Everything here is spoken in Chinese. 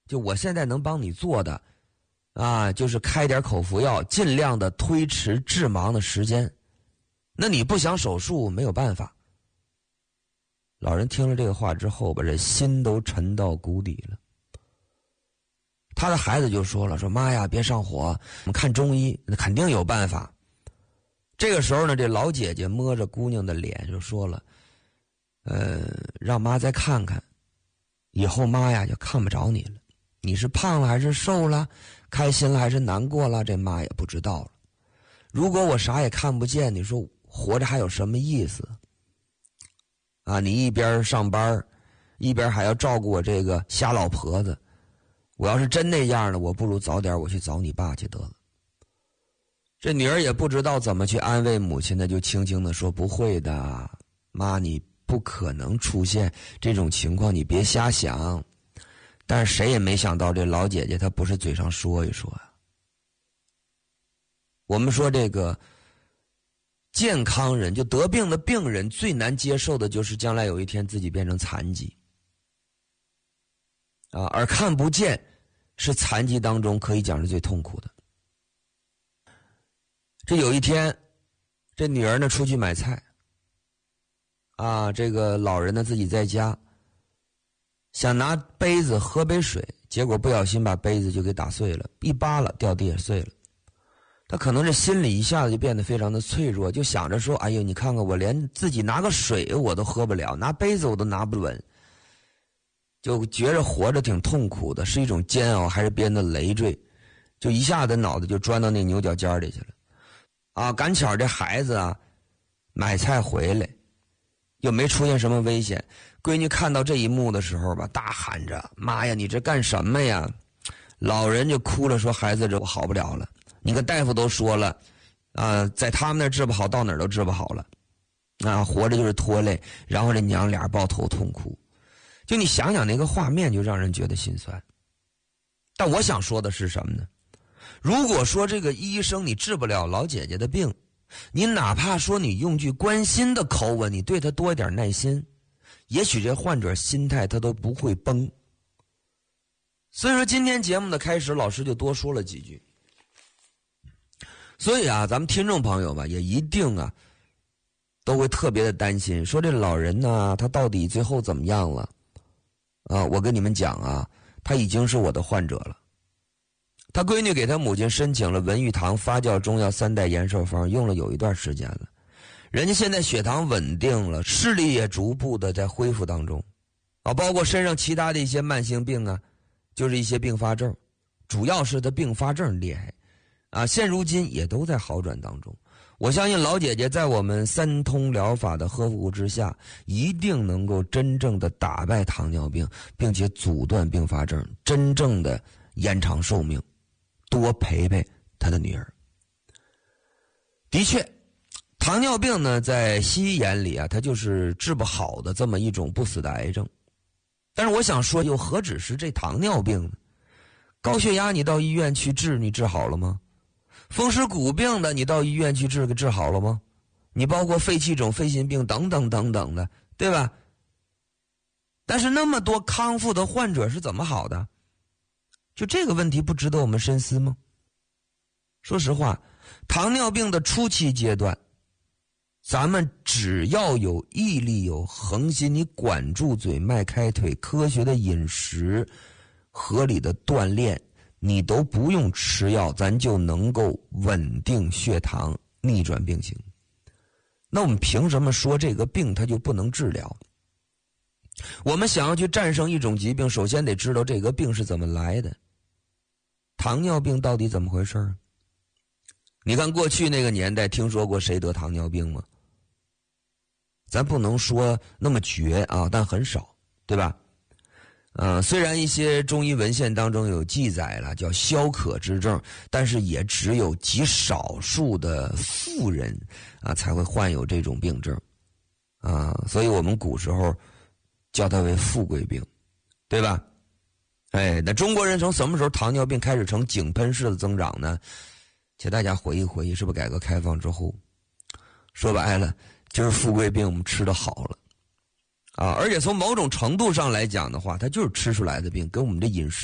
就我现在能帮你做的啊，就是开点口服药，尽量的推迟致盲的时间。那你不想手术没有办法。老人听了这个话之后，把这心都沉到谷底了。他的孩子就说了，说妈呀，别上火，我们看中医，那肯定有办法。这个时候呢，这老姐姐摸着姑娘的脸就说了，让妈再看看，以后妈呀就看不着你了。你是胖了还是瘦了，开心了还是难过了，这妈也不知道了。如果我啥也看不见，你说活着还有什么意思啊？你一边上班，一边还要照顾我这个瞎老婆子。我要是真那样呢，我不如早点我去找你爸去得了。这女儿也不知道怎么去安慰母亲呢，就轻轻地说，不会的，妈，你不可能出现这种情况，你别瞎想。但是谁也没想到，这老姐姐她不是嘴上说一说啊。我们说这个健康人，就得病的病人最难接受的就是将来有一天自己变成残疾啊，而看不见是残疾当中可以讲是最痛苦的。这有一天，这女儿呢出去买菜啊，这个老人呢自己在家，想拿杯子喝杯水，结果不小心把杯子就给打碎了，一扒拉掉地下碎了。他可能这心里一下子就变得非常的脆弱，就想着说，哎呦，你看看我连自己拿个水我都喝不了，拿杯子我都拿不稳，就觉着活着挺痛苦的，是一种煎熬还是别人的累赘，就一下子脑子就钻到那牛角尖里去了啊！赶巧这孩子啊买菜回来又没出现什么危险，闺女看到这一幕的时候吧，大喊着，妈呀，你这干什么呀？老人就哭了，说，孩子，这我好不了了，你个大夫都说了啊，在他们那儿治不好，到哪儿都治不好了啊，活着就是拖累。然后这娘俩抱头痛哭，就你想想那个画面，就让人觉得心酸。但我想说的是什么呢？如果说这个医生你治不了老姐姐的病，你哪怕说你用句关心的口吻，你对她多一点耐心，也许这患者心态他都不会崩。所以说今天节目的开始，老师就多说了几句。所以啊，咱们听众朋友吧，也一定啊都会特别的担心，说这老人呢，他到底最后怎么样了啊？我跟你们讲啊，他已经是我的患者了。他闺女给他母亲申请了文玉堂发酵中药3代延寿方，用了有一段时间了，人家现在血糖稳定了，视力也逐步的在恢复当中啊，包括身上其他的一些慢性病啊，就是一些并发症，主要是他并发症厉害啊，现如今也都在好转当中。我相信老姐姐在我们3通疗法的呵护之下，一定能够真正的打败糖尿病，并且阻断并发症，真正的延长寿命，多陪陪她的女儿。的确，糖尿病呢，在西医眼里啊，它就是治不好的这么一种不死的癌症。但是我想说，又何止是这糖尿病呢？高血压你到医院去治，你治好了吗？风湿骨病的你到医院去治，给治好了吗？你包括肺气肿、肺心病等等等等的，对吧？但是那么多康复的患者是怎么好的？就这个问题不值得我们深思吗？说实话，糖尿病的初期阶段，咱们只要有毅力、有恒心，你管住嘴、迈开腿，科学的饮食、合理的锻炼，你都不用吃药，咱就能够稳定血糖，逆转病情。那我们凭什么说这个病它就不能治疗？我们想要去战胜一种疾病，首先得知道这个病是怎么来的。糖尿病到底怎么回事？你看过去那个年代，听说过谁得糖尿病吗？咱不能说那么绝啊，但很少，对吧？虽然一些中医文献当中有记载了，叫消渴之症，但是也只有极少数的富人啊才会患有这种病症啊，所以我们古时候叫它为富贵病，对吧？哎，那中国人从什么时候糖尿病开始呈井喷式的增长呢？请大家回忆回忆，是不是改革开放之后？说白了，就是富贵病我们吃得好了啊，而且从某种程度上来讲的话，它就是吃出来的病，跟我们这饮食